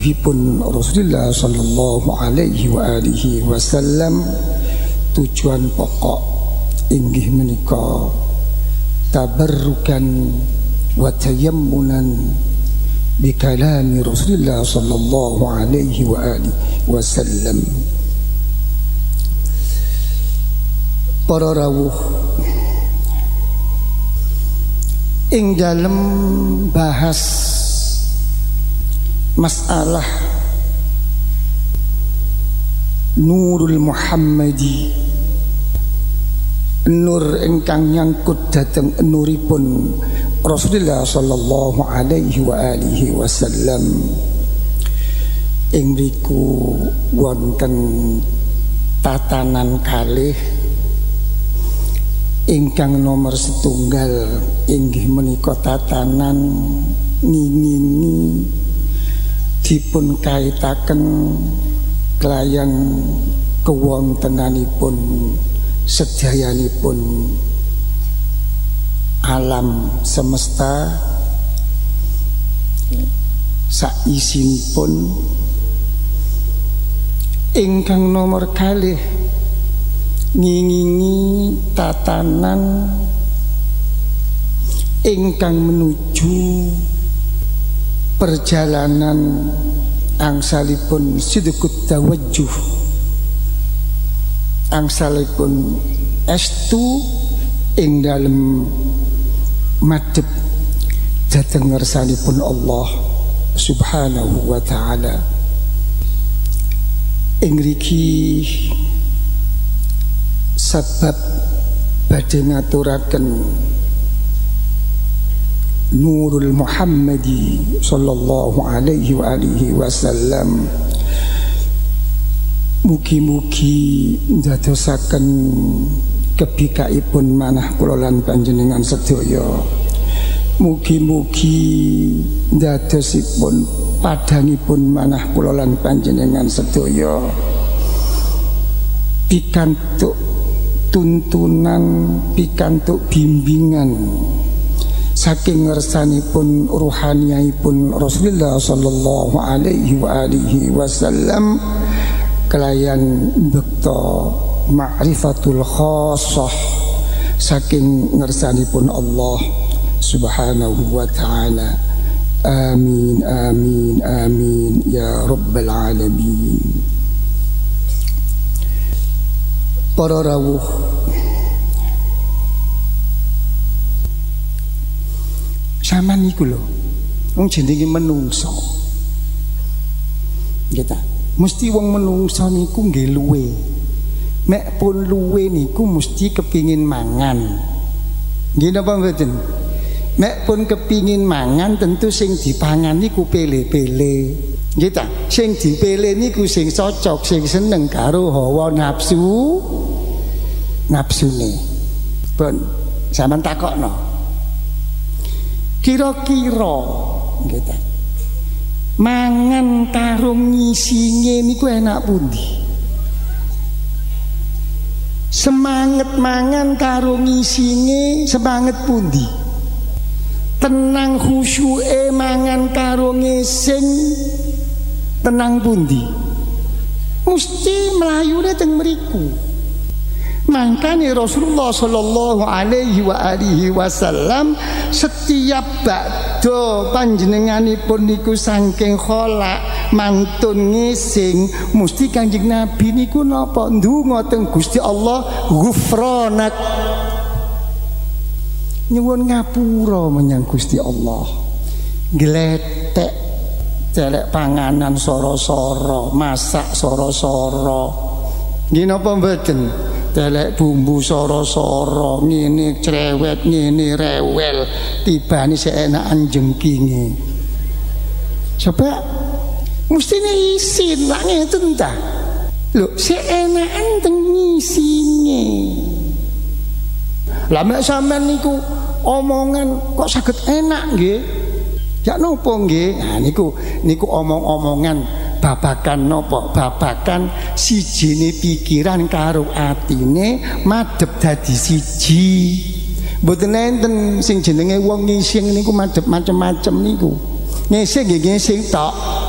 Bipun Rasulullah sallallahu alaihi wa alihi wasallam, tujuan pokok inggih menika tabarrukan wa tayammunan bi kalami Rasulullah sallallahu alaihi wa alihi wasallam. Para rawuh, ing dalem bahas masalah Nurul Muhammadi, nur ingkang nyangkut dhateng nuripun Rasulullah sallallahu alaihi wa alihi wasallam. Ing mriku wonten tatanan kalih ingkang nomor setunggal inggih menika tatanan ngingini dipun kaitaken kelayan kewontenanipun sedayanipun alam semesta saisinipun. Ingkang nomor kalih ngingingi tatanan ingkang menuju perjalanan angsalipun sidqut tawajjuh, angsalipun estu ing dalem madhep dhateng ngersanipun Allah subhanahu wa ta'ala. Ing mriki sebab badhe ngaturaken Nurul Muhammadi sallallahu alaihi wa alihi wasallam, mugi-mugi ndadosaken kebikaipun manah kula lan panjenengan sedaya. Mugi-mugi ndadosipun padhangipun manah kula lan panjenengan sedaya pikantuk tuntunan, pikantuk bimbingan saking ngersanipun ruhaniyaipun Rasulullah sallallahu alaihi wa alihi wasallam kelayan bekta ma'rifatul khassah saking ngersanipun Allah subhanahu wa ta'ala. Amin amin amin ya rabbal alamin. Para rawuh, sampeyan niku lho, wong jenenge menungso. Nggih, mesti wong menungso niku nggih luwe. Mek pun luwe niku mesti kepingin mangan. Nggih napa mboten? Mek pun kepingin mangan tentu sing dipangan niku pele-pele. Nggih ta? Sing dipele niku sing cocok, sing seneng karo hawa nafsune. Pun sampean takokno. Kira-kira nggih ta, mangan karo ngisinge niku enak pundi? Semangat mangan karo ngisinge semangat pundi? Tenang khusyuke mangan karo ngising tenang pundi? Mesti melayune teng mriku. Mangkane Rasulullah sallallahu alaihi wa alihi wasallam setiap bakda panjenenganipun niku saking kholak mantun ngising mesti Kanjeng Nabi niku napa ndonga teng Gusti Allah ghufranak, nyuwun ngapura menyang Gusti Allah, gletek celek panganan soro-soro, masak soro-soro, nggih napa mboten? Delek bumbu soro-soro, ngene cerewet, ngene rewel, tibane seenakan jengkinge. Coba mestine isin lak ngeten ta. Lho, seenakan teng ngisinge. Lah mek sampean niku omongan kok saged enak nggih? Ya napa nggih? Nah niku omong-omongan babakan nopo, babakan sijine pikiran karo atine madhep dadi siji. Mboten enten sing jenenge wong ngising niku madhep macem-macem niku. Ngising nggih ngising tok.